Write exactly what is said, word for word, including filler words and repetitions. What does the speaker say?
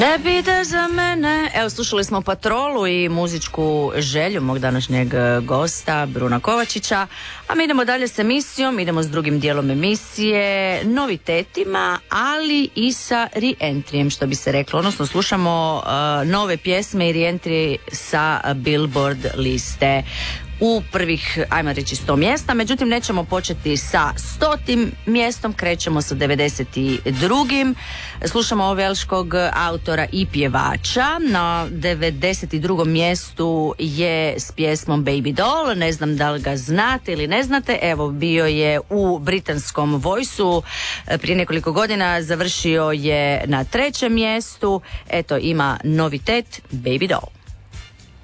Ne bide za mene. Evo, slušali smo Patrolu i muzičku želju mog današnjeg gosta Bruna Kovačića, a mi idemo dalje s emisijom, idemo s drugim dijelom emisije, novitetima, ali i sa re-entrijem, što bi se reklo, odnosno slušamo uh, nove pjesme i re-entry sa Billboard liste u prvih, ajmo reći, sto mjesta. Međutim, nećemo početi sa stotim mjestom, krećemo sa devedeset drugim. Slušamo velškog autora i pjevača. Na devedeset drugom mjestu je s pjesmom Baby Doll. Ne znam da li ga znate ili ne znate. Evo, bio je u britanskom Voice-u prije nekoliko godina, završio je na trećem mjestu. Eto, ima novitet Baby Doll.